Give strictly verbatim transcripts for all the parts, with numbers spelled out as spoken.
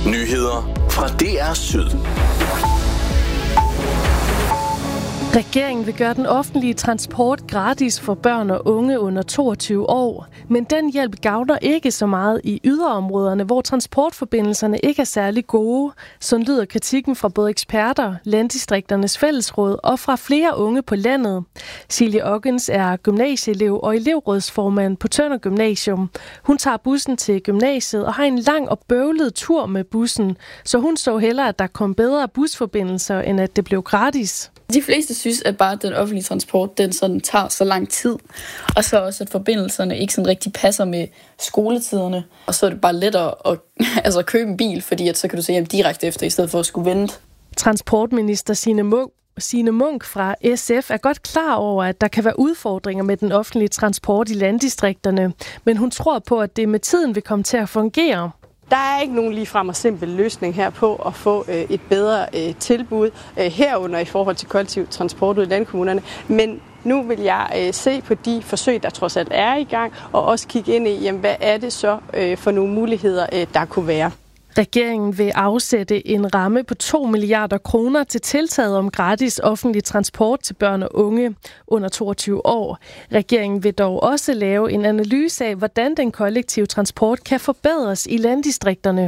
Nyheder fra D R Syd. Regeringen vil gøre den offentlige transport gratis for børn og unge under toogtyve år, men den hjælp gavner ikke så meget i yderområderne, hvor transportforbindelserne ikke er særlig gode. Så lyder kritikken fra både eksperter, Landdistrikternes Fællesråd og fra flere unge på landet. Silje Oggens er gymnasieelev og elevrådsformand på Tønder Gymnasium. Hun tager bussen til gymnasiet og har en lang og bøvlet tur med bussen, så hun så hellere, at der kom bedre busforbindelser, end at det blev gratis. De fleste synes, at bare den offentlige transport, den sådan tager så lang tid. Og så også, at forbindelserne ikke sådan rigtig passer med skoletiderne. Og så er det bare lettere at altså, købe en bil, fordi at så kan du se hjem direkte efter, i stedet for at skulle vente. Transportminister Signe Munk, Signe Munk fra S F er godt klar over, at der kan være udfordringer med den offentlige transport i landdistrikterne. Men hun tror på, at det med tiden vil komme til at fungere. Der er ikke nogen ligefrem og simpel løsning her på at få øh, et bedre øh, tilbud øh, herunder i forhold til kollektiv transport ud i landkommunerne. Men nu vil jeg øh, se på de forsøg, der trods alt er i gang, og også kigge ind i, jamen, hvad er det så øh, for nogle muligheder, øh, der kunne være. Regeringen vil afsætte en ramme på to milliarder kroner til tiltaget om gratis offentlig transport til børn og unge under toogtyve år. Regeringen vil dog også lave en analyse af, hvordan den kollektive transport kan forbedres i landdistrikterne.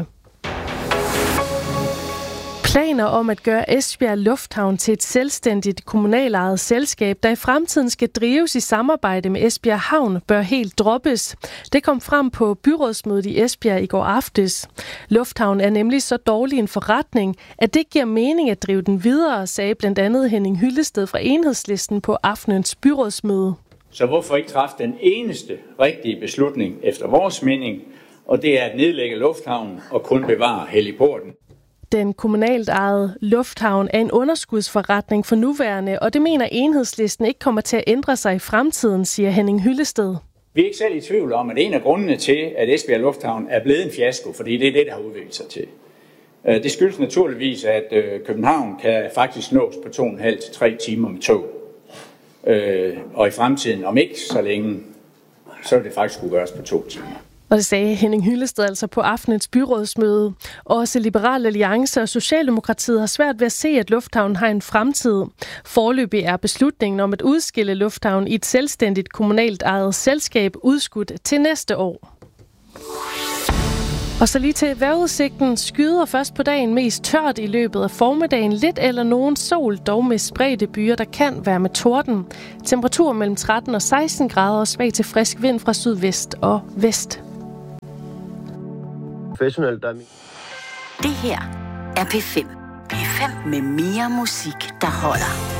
Planer om at gøre Esbjerg Lufthavn til et selvstændigt kommunalejet selskab, der i fremtiden skal drives i samarbejde med Esbjerg Havn, bør helt droppes. Det kom frem på byrådsmødet i Esbjerg i går aftes. Lufthavn er nemlig så dårlig en forretning, at det giver mening at drive den videre, sagde blandt andet Henning Hyllested fra Enhedslisten på aftenens byrådsmøde. Så hvorfor ikke træffe den eneste rigtige beslutning efter vores mening, og det er at nedlægge lufthavnen og kun bevare heliporten. Den kommunalt ejede lufthavn er en underskudsforretning for nuværende, og det mener Enhedslisten ikke kommer til at ændre sig i fremtiden, siger Henning Hyllested. Vi er ikke selv i tvivl om, at en af grundene til, at Esbjerg Lufthavn er blevet en fiasko, fordi det er det, der har udviklet sig til. Det skyldes naturligvis, at København kan faktisk nås på to og en halv til tre timer med tog. Og i fremtiden, om ikke så længe, så vil det faktisk kunne gøres på to timer. Og det sagde Henning Hyllested altså på aftenens byrådsmøde. Også Liberal Alliance og Socialdemokratiet har svært ved at se, at lufthavnen har en fremtid. Foreløbig er beslutningen om at udskille lufthavnen i et selvstændigt kommunalt ejet selskab udskudt til næste år. Og så lige til vejrudsigten. Skyder først på dagen mest tørt i løbet af formiddagen. Lidt eller nogen sol, dog med spredte byer, der kan være med torden. Temperatur mellem tretten og seksten grader og svag til frisk vind fra sydvest og vest. Det her er P fem. P fem med mere musik, der holder.